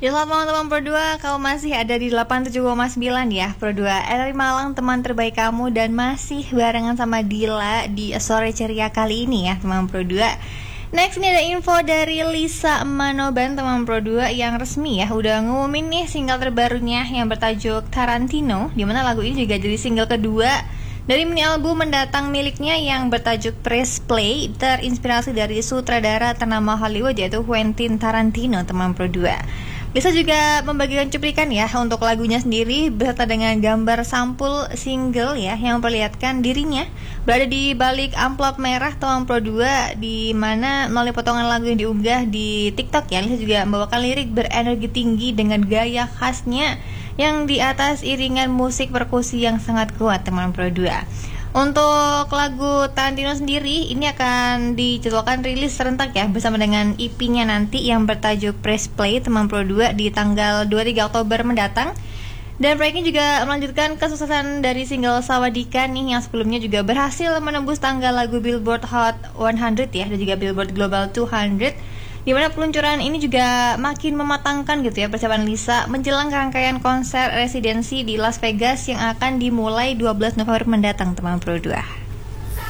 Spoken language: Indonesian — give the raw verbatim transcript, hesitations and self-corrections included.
Ya, selamat malam teman Pro dua, kamu masih ada di delapan puluh tujuh koma sembilan ya Pro dua R R I Malang, teman terbaik kamu. Dan masih barengan sama Dila di sore ceria kali ini ya teman Pro dua. Next ini ada info dari Lisa Manoban teman Pro dua yang resmi ya udah ngumumin nih single terbarunya yang bertajuk Tarantino, dimana lagu ini juga jadi single kedua dari mini album mendatang miliknya yang bertajuk Press Play, terinspirasi dari sutradara ternama Hollywood yaitu Quentin Tarantino teman Pro dua. Lisa juga membagikan cuplikan ya untuk lagunya sendiri beserta dengan gambar sampul single ya yang memperlihatkan dirinya berada di balik amplop merah teman Pro dua, di mana melalui potongan lagu yang diunggah di TikTok ya, Lisa juga membawakan lirik berenergi tinggi dengan gaya khasnya yang di atas iringan musik perkusi yang sangat kuat teman Pro dua. Untuk lagu Tarantino sendiri ini akan dijadwalkan rilis serentak ya bersama dengan E P-nya nanti yang bertajuk Press Play teman Pro dua di tanggal dua puluh tiga Oktober mendatang. Dan proyek ini juga melanjutkan kesuksesan dari single Sawadika nih yang sebelumnya juga berhasil menembus tangga lagu Billboard Hot seratus ya dan juga Billboard Global dua ratus, di mana peluncuran ini juga makin mematangkan gitu ya persiapan Lisa menjelang rangkaian konser residensi di Las Vegas yang akan dimulai dua belas November mendatang teman Pro dua.